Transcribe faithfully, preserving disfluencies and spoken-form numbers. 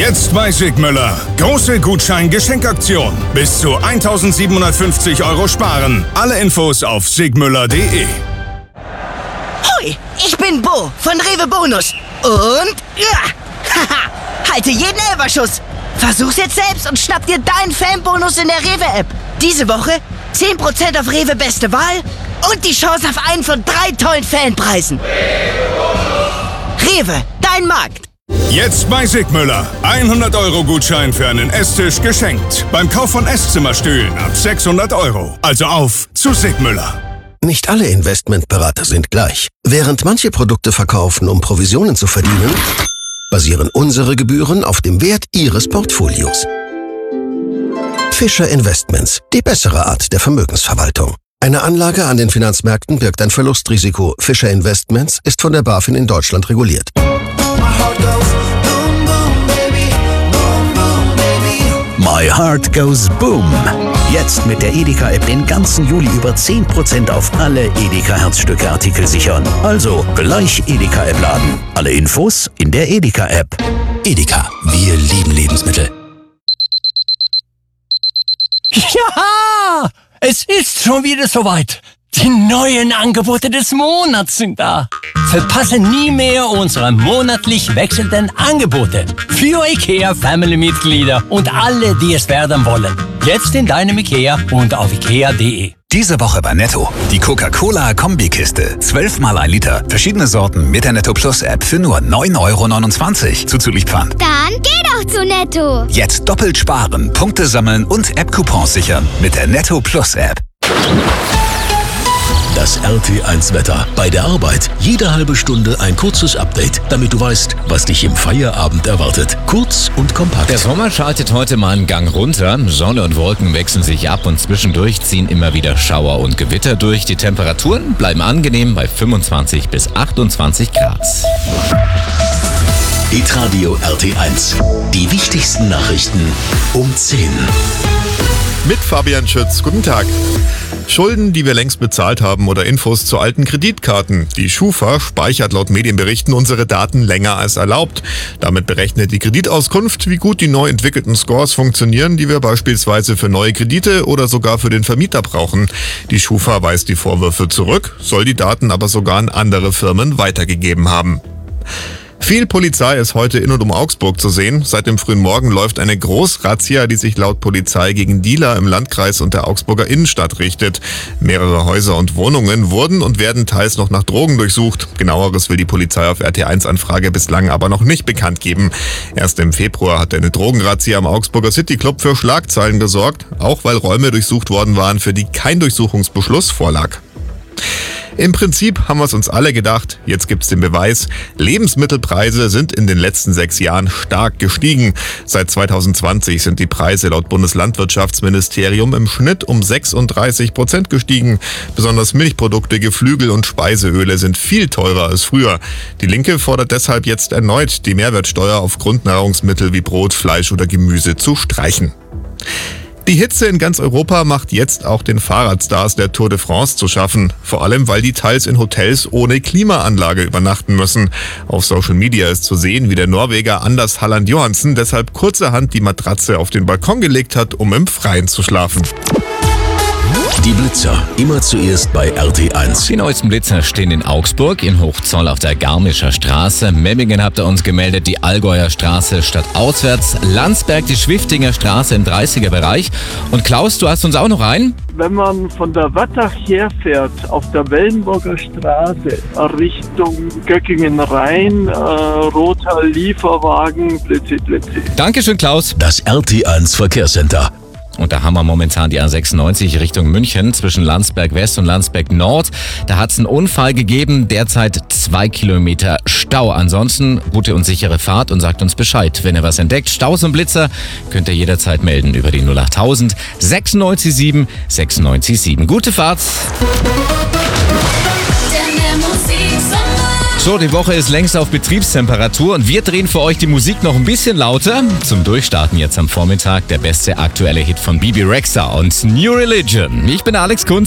Jetzt bei Sigmüller. Große Gutschein-Geschenkaktion. Bis zu eintausendsiebenhundertfünfzig Euro sparen. Alle Infos auf sigmüller punkt de. Hui, ich bin Bo von Rewe Bonus. Und ja, haha, halte jeden Elferschuss. Versuch's jetzt selbst und schnapp dir deinen Fanbonus in der Rewe-App. Diese Woche zehn Prozent auf Rewe Beste Wahl und die Chance auf einen von drei tollen Fanpreisen. Rewe, dein Markt. Jetzt bei Sigmüller. hundert Euro Gutschein für einen Esstisch geschenkt. Beim Kauf von Esszimmerstühlen ab sechshundert Euro. Also auf zu Sigmüller. Nicht alle Investmentberater sind gleich. Während manche Produkte verkaufen, um Provisionen zu verdienen, basieren unsere Gebühren auf dem Wert Ihres Portfolios. Fischer Investments, die bessere Art der Vermögensverwaltung. Eine Anlage an den Finanzmärkten birgt ein Verlustrisiko. Fischer Investments ist von der BaFin in Deutschland reguliert. My Heart Goes Boom. Jetzt mit der Edeka-App den ganzen Juli über zehn Prozent auf alle Edeka-Herzstücke-Artikel sichern. Also gleich Edeka-App laden. Alle Infos in der Edeka-App. Edeka, wir lieben Lebensmittel. Ja, es ist schon wieder soweit. Die neuen Angebote des Monats sind da. Verpasse nie mehr unsere monatlich wechselnden Angebote. Für IKEA Family-Mitglieder und alle, die es werden wollen. Jetzt in deinem IKEA und auf ikea punkt de. Diese Woche bei Netto. Die Coca-Cola-Kombikiste. zwölf mal ein Liter. Verschiedene Sorten mit der Netto Plus App für nur neun Euro neunundzwanzig. Zuzüglich Pfand. Dann geh doch zu Netto. Jetzt doppelt sparen, Punkte sammeln und App-Coupons sichern mit der Netto Plus App. Das R T eins Wetter. Bei der Arbeit jede halbe Stunde ein kurzes Update, damit du weißt, was dich im Feierabend erwartet. Kurz und kompakt. Der Sommer schaltet heute mal einen Gang runter. Sonne und Wolken wechseln sich ab und zwischendurch ziehen immer wieder Schauer und Gewitter durch. Die Temperaturen bleiben angenehm bei fünfundzwanzig bis achtundzwanzig Grad. Hitradio R T eins. Die wichtigsten Nachrichten um zehn. Mit Fabian Schütz. Guten Tag. Schulden, die wir längst bezahlt haben oder Infos zu alten Kreditkarten. Die Schufa speichert laut Medienberichten unsere Daten länger als erlaubt. Damit berechnet die Kreditauskunft, wie gut die neu entwickelten Scores funktionieren, die wir beispielsweise für neue Kredite oder sogar für den Vermieter brauchen. Die Schufa weist die Vorwürfe zurück, soll die Daten aber sogar an andere Firmen weitergegeben haben. Viel Polizei ist heute in und um Augsburg zu sehen. Seit dem frühen Morgen läuft eine Großrazzia, die sich laut Polizei gegen Dealer im Landkreis und der Augsburger Innenstadt richtet. Mehrere Häuser und Wohnungen wurden und werden teils noch nach Drogen durchsucht. Genaueres will die Polizei auf R T eins Anfrage bislang aber noch nicht bekannt geben. Erst im Februar hatte eine Drogenrazzia am Augsburger City Club für Schlagzeilen gesorgt, auch weil Räume durchsucht worden waren, für die kein Durchsuchungsbeschluss vorlag. Im Prinzip haben wir es uns alle gedacht, jetzt gibt's den Beweis. Lebensmittelpreise sind in den letzten sechs Jahren stark gestiegen. Seit zweitausendzwanzig sind die Preise laut Bundeslandwirtschaftsministerium im Schnitt um sechsunddreißig Prozent gestiegen. Besonders Milchprodukte, Geflügel und Speiseöle sind viel teurer als früher. Die Linke fordert deshalb jetzt erneut, die Mehrwertsteuer auf Grundnahrungsmittel wie Brot, Fleisch oder Gemüse zu streichen. Die Hitze in ganz Europa macht jetzt auch den Fahrradstars der Tour de France zu schaffen. Vor allem, weil die teils in Hotels ohne Klimaanlage übernachten müssen. Auf Social Media ist zu sehen, wie der Norweger Anders Halland Johansen deshalb kurzerhand die Matratze auf den Balkon gelegt hat, um im Freien zu schlafen. Die Blitzer, immer zuerst bei R T eins. Die neuesten Blitzer stehen in Augsburg, in Hochzoll auf der Garmischer Straße. Memmingen habt ihr uns gemeldet, die Allgäuer Straße statt auswärts. Landsberg, die Schwiftinger Straße im dreißiger Bereich. Und Klaus, du hast uns auch noch einen? Wenn man von der Wattach herfährt, auf der Wellenburger Straße, Richtung Göckingen-Rhein, äh, Rothal, Lieferwagen, Blitzi, Blitzi. Dankeschön, Klaus. Das R T eins Verkehrscenter. Und da haben wir momentan die A sechsundneunzig Richtung München zwischen Landsberg West und Landsberg Nord. Da hat es einen Unfall gegeben, derzeit zwei Kilometer Stau. Ansonsten gute und sichere Fahrt und sagt uns Bescheid. Wenn ihr was entdeckt, Staus und Blitzer, könnt ihr jederzeit melden über die null achttausend sechsundneunzig sieben sechsundneunzig sieben. Gute Fahrt! So, die Woche ist längst auf Betriebstemperatur und wir drehen für euch die Musik noch ein bisschen lauter. Zum Durchstarten jetzt am Vormittag der beste aktuelle Hit von Bibi Rexha und New Religion. Ich bin Alex Kunz.